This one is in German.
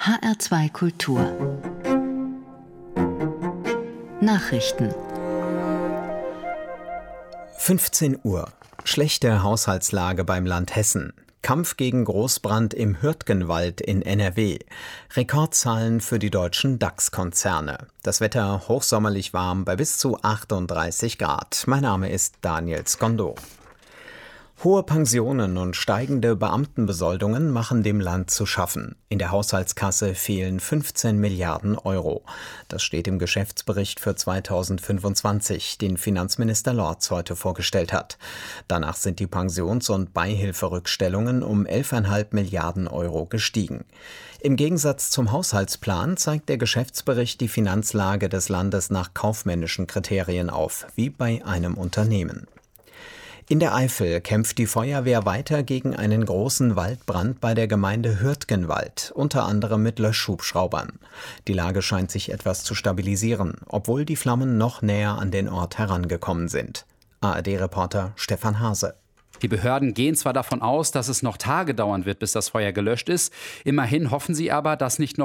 HR2 Kultur Nachrichten 15 Uhr. Schlechte Haushaltslage beim Land Hessen. Kampf gegen Großbrand im Hürtgenwald in NRW. Rekordzahlen für die deutschen DAX-Konzerne. Das Wetter hochsommerlich warm bei bis zu 38 Grad. Mein Name ist Daniel Skondo. Hohe Pensionen und steigende Beamtenbesoldungen machen dem Land zu schaffen. In der Haushaltskasse fehlen 15 Milliarden Euro. Das steht im Geschäftsbericht für 2025, den Finanzminister Lorz heute vorgestellt hat. Danach sind die Pensions- und Beihilferückstellungen um 11,5 Milliarden Euro gestiegen. Im Gegensatz zum Haushaltsplan zeigt der Geschäftsbericht die Finanzlage des Landes nach kaufmännischen Kriterien auf, wie bei einem Unternehmen. In der Eifel kämpft die Feuerwehr weiter gegen einen großen Waldbrand bei der Gemeinde Hürtgenwald, unter anderem mit Löschhubschraubern. Die Lage scheint sich etwas zu stabilisieren, obwohl die Flammen noch näher an den Ort herangekommen sind. ARD-Reporter Stefan Hase. Die Behörden gehen zwar davon aus, dass es noch Tage dauern wird, bis das Feuer gelöscht ist. Immerhin hoffen sie aber, dass nicht noch